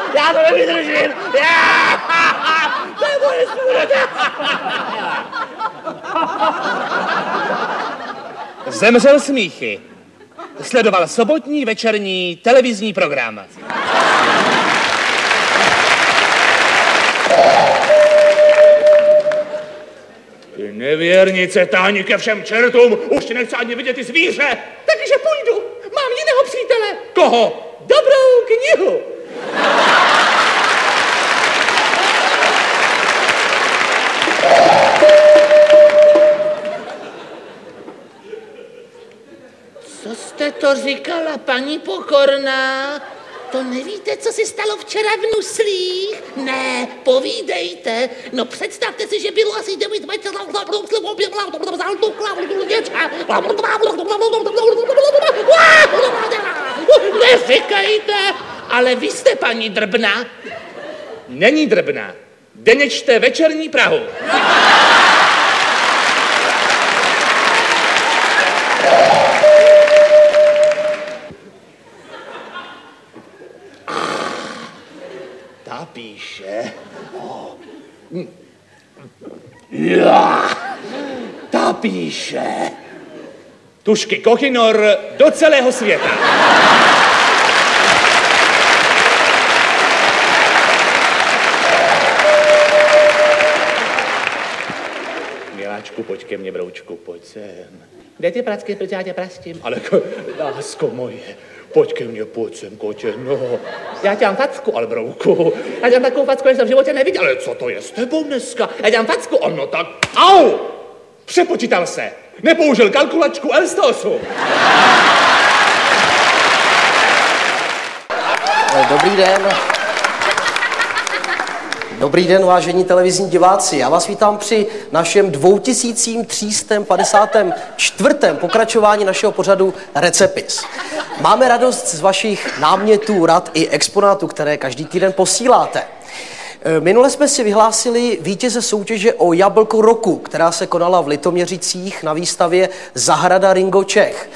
Já to nevydržím! To je moje smůra! Zemřel smíchy. Sledoval sobotní večerní televizní program. Ty nevěrnice, táhni ke všem čertům, už ti nechce ani vidět ty zvíře. Takže půjdu, mám jiného přítele. Koho? Dobrou knihu. Co jste to říkala, paní Pokorná? To nevíte, co se stalo včera v Nuslích? Ne, povídejte. No představte si, že bylo asi 9 neříkejte, ale vy jste paní Drbna. Není Drbna. Denně čte večerní Prahu. Ta píše. Ta píše. Tušky Kochinor do celého světa. Miláčku, pojď ke mně, broučku, pojď sem. Kde ty pracky, protože já tě prastím? Ale lásko moje, pojď ke mně, pojď sem, kotě, no. Já tě mám facku, ale brouku. Já tě mám takovou facku, že jsem v životě neviděl. Ale co to je s tebou dneska? Já tě mám facku, no tak, au! Přepočítal se. Nepoužil kalkulačku Elstosu. Dobrý den. Dobrý den, vážení televizní diváci. Já vás vítám při našem 2354. pokračování našeho pořadu Recepis. Máme radost z vašich námětů, rad i exponátů, které každý týden posíláte. Minule jsme si vyhlásili vítěze soutěže o Jablko roku, která se konala v Litoměřicích na výstavě Zahrada Ringo Čech.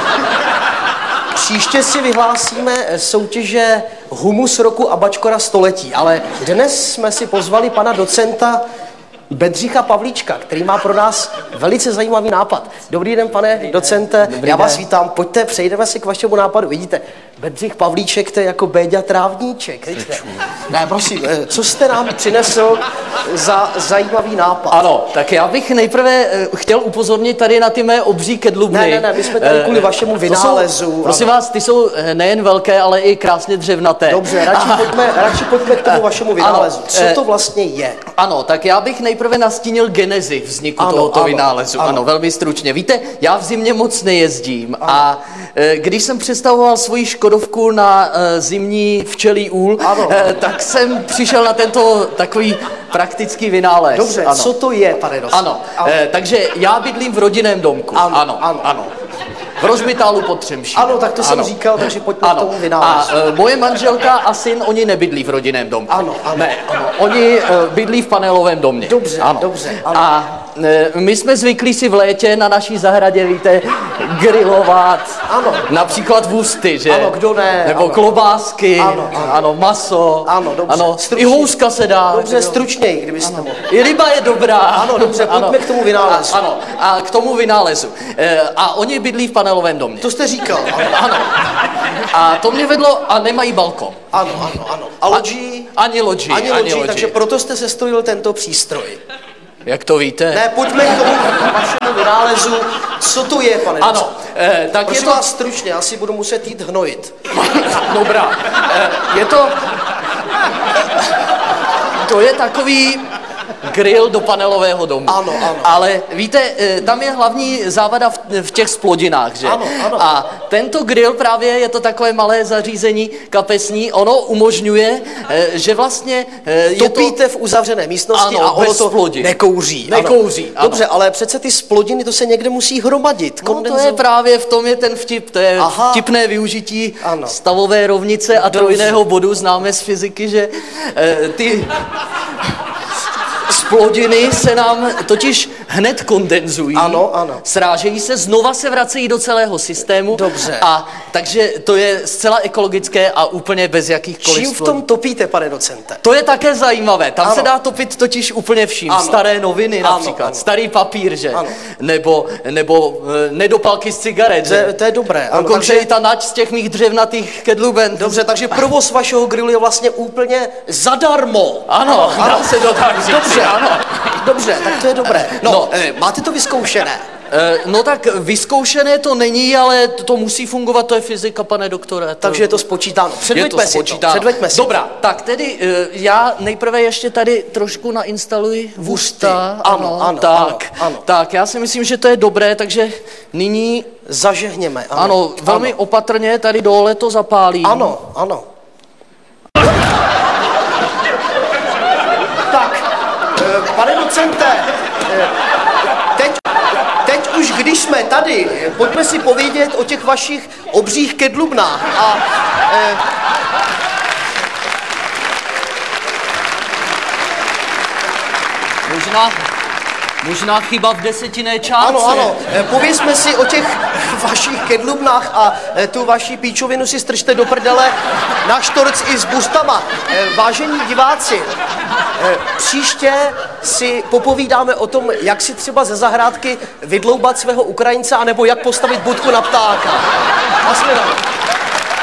Příště si vyhlásíme soutěže Humus roku a Bačkora století, ale dnes jsme si pozvali pana docenta Bedřicha Pavlíčka, který má pro nás velice zajímavý nápad. Dobrý den, pane docente, já vás vítám. Pojďte, přejdeme si k vašemu nápadu. Vidíte, Bedřich Pavlíček, to je jako Béďa Trávníček. Ne, prosím, co jste nám přinesl za zajímavý nápad? Ano, tak já bych nejprve chtěl upozornit tady na ty mé obří kedlubny. Ne, my jsme tady kvůli vašemu vynálezu. Prosím vás, ty jsou nejen velké, ale i krásně dřevnaté. Dobře, radši pojďme k tomu vašemu vynálezu. Ano, co to vlastně je? Ano, tak já bych nejprve nastínil genezi vzniku tohoto vynálezu. Ano, velmi stručně. Víte, já v zimě moc nejezdím a když jsem představoval svoji Škodovku na zimní včelí úl, tak jsem přišel na tento takový praktický vynález. Dobře, co to je, pane docent? Ano, takže já bydlím v rodinném domku. Ano. V Rožmitálu pod Třemšínem. Ano, tak to jsem říkal, takže pojďme k tomu vynálezu. A moje manželka a syn, oni nebydlí v rodinném domku. Ano. Oni bydlí v panelovém domě. Dobře. A my jsme zvyklí si v létě na naší zahradě, víte, grilovat. Ano. Například vůsty, že? Ano, kdo ne? Nebo klobásky. Ano, maso. Ano, dobře. Ano, i houska se dá. Dobře, stručněji, kdybyste mohli. I ryba je dobrá. Ano, dobře, pojďme k tomu vynálezu. Ano, a k tomu vynálezu. A oni bydlí v panelovém domě. To jste říkal. Ano. A to mě vedlo, a nemají balkon. Ano. A loďí? Ani loďí. Takže proto jste sestrojil tento přístroj. Jak to víte? Ne, pojďme k tomu vašemu vynálezu. Co to je, pane docent? Ano, tak prosím je to... vás stručně, já si budu muset jít hnojit. Dobrá. Je to... To je takový grill do panelového domu. Ano. Ale víte, tam je hlavní závada v těch splodinách, že? Ano. A tento grill právě je to takové malé zařízení kapesní, ono umožňuje, že vlastně topíte v uzavřené místnosti a ono to splodin. nekouří. Ano. Dobře, ale přece ty splodiny, to se někde musí hromadit. No to je právě v tom je ten vtip, to je vtipné využití stavové rovnice a trojného bodu, známe z fyziky, že ty splodiny se nám totiž hned kondenzují, Ano, ano. srážejí se, znova se vracejí do celého systému. Dobře. A takže to je zcela ekologické a úplně bez jakýchkoliv Čím v tom topíte, pane docente? To je také zajímavé. Tam Ano. se dá topit totiž úplně vším. Ano. Staré noviny Ano, například, ano. starý papír, že? Ano. Nebo nedopalky z cigaret, že? To je dobré. Ano, Dokonce i ta nať z těch mých dřevnatých kedluben. Dobře, takže provoz vašeho grilu je vlastně úplně zadarmo. Ano, dá se to tak říct. Dobře, ano. Dobře, tak to je dobré. No, No. máte to vyzkoušené? No tak vyzkoušené to není, ale to musí fungovat, to je fyzika, pane doktore. Takže je to spočítáno. Předveďme si to. Předveďme si Dobrá, tak tedy já nejprve ještě tady trošku nainstaluji vůsta. Ano, ano. Tak, já si myslím, že to je dobré, takže nyní, Zažehněme. ano, velmi opatrně tady dole to zapálím. Ano. Tak, pane docente, teď už když jsme tady, pojďme si povědět o těch vašich obřích kedlubnách. Možná chyba v desetinné čárce. Ano, povězme si o těch vašich kedlubnách a tu vaši píčovinu si strčte do prdele na štorc i s bustama. Vážení diváci, příště si popovídáme o tom, jak si třeba ze zahrádky vydloubat svého Ukrajince, anebo jak postavit budku na ptáka. Nasledanou.